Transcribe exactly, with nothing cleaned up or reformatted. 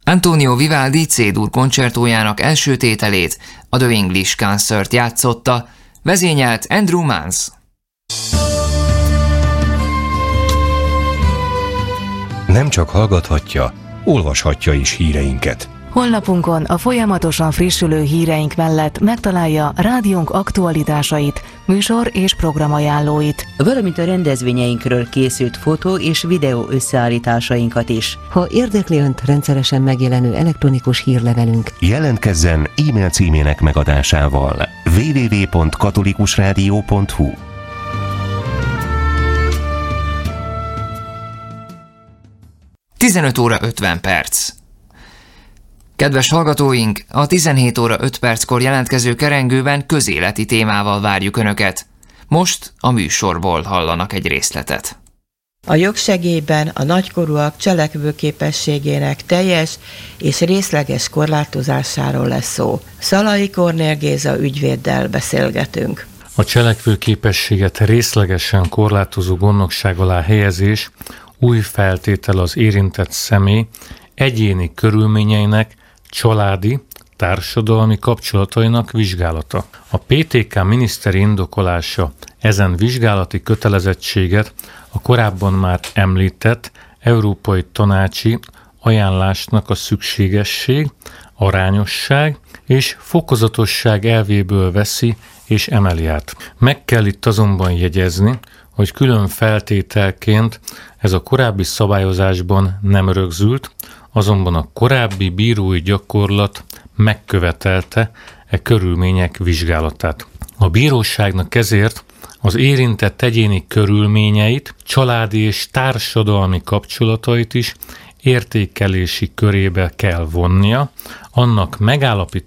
Antonio Vivaldi C-dur koncertójának első tételét, a The English Concert játszotta, vezényelt Andrew Mans. Nem csak hallgathatja, olvashatja is híreinket. Honlapunkon a folyamatosan frissülő híreink mellett megtalálja rádiónk aktualitásait, műsor és programajánlóit, valamint a rendezvényeinkről készült fotó és videó összeállításainkat is. Ha érdekli Önt rendszeresen megjelenő elektronikus hírlevelünk, jelentkezzen e-mail címének megadásával double-u double-u double-u pont katolikusrádió pont hu. tizenöt óra ötven perc. Kedves hallgatóink, a tizenhét óra öt perckor jelentkező kerengőben közéleti témával várjuk Önöket. Most a műsorból hallanak egy részletet. A jogsegélyben a nagykorúak cselekvőképességének teljes és részleges korlátozásáról lesz szó. Szalai Kornél Géza ügyvéddel beszélgetünk. A cselekvőképességet részlegesen korlátozó gondnokság alá helyezés új feltétel az érintett személy egyéni körülményeinek, családi, társadalmi kapcsolatainak vizsgálata. A pé té ká miniszteri indokolása ezen vizsgálati kötelezettséget a korábban már említett Európai Tanácsi ajánlásnak a szükségesség, arányosság és fokozatosság elvéből veszi és emeli át. Meg kell itt azonban jegyezni, hogy külön feltételként ez a korábbi szabályozásban nem rögzült, azonban a korábbi bírói gyakorlat megkövetelte e körülmények vizsgálatát. A bíróságnak ezért az érintett egyéni körülményeit, családi és társadalmi kapcsolatait is értékelési körébe kell vonnia, annak megállapítására